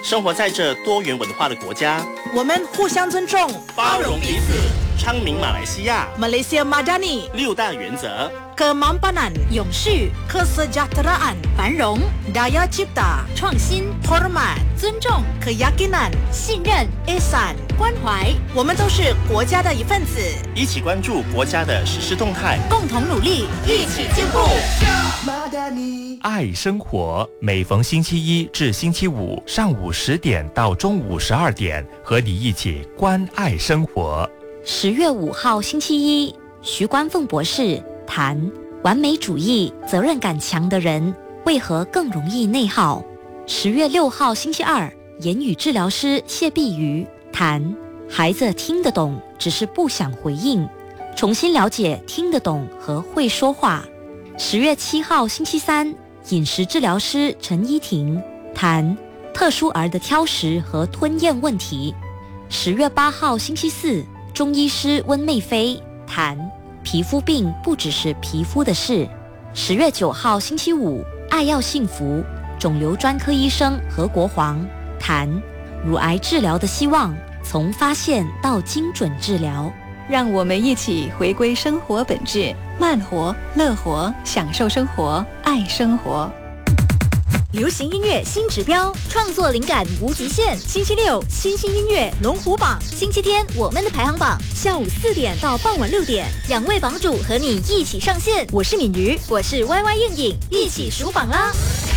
生活在这多元文化的国家， 我们互相尊重， 包容彼此，昌明马来西亚 Malaysia Madani 6大原则 ：Kemampanan 永续、 Kesejahteraan 繁荣、 Daya Cipta 创新、 Hormat 尊重、 Keyakinan 信任、 Ihsan 关怀， 我们都是国家的一份子， 一起关注国家的实施动态， 共同努力，一起进步。 爱生活，每逢星期一至星期五上午10点到中午12点，和你一起关爱生活。 10月5号星期一，徐冠凤博士谈完美主义、责任感强的人为何更容易内耗。10月6号星期二，言语治疗师谢碧瑜谈孩子听得懂，只是不想回应，重新了解听得懂和会说话。10月7号星期三，饮食治疗师陈依婷谈特殊儿的挑食和吞咽问题。10月8号星期四，中医师温妹飞谈皮肤病不只是皮肤的事。10月9号星期五，爱要幸福，肿瘤专科医生何国煌谈乳癌治疗的希望，从发现到精准治疗。 让我们一起回归生活本质，慢活、乐活，享受生活，爱生活。 流行音乐新指标，创作灵感无极限。星期六新兴音乐龙虎榜，星期天我们的排行榜，下午4点到傍晚6点，2位榜主和你一起上线。我是敏瑜，我是 YY 应影，一起数榜啦！